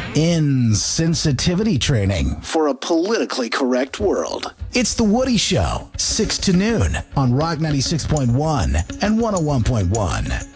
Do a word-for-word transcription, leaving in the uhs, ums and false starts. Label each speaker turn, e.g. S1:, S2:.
S1: Insensitivity training for a politically correct world. It's The Woody Show, six to noon on Rock ninety-six point one and one oh one point one.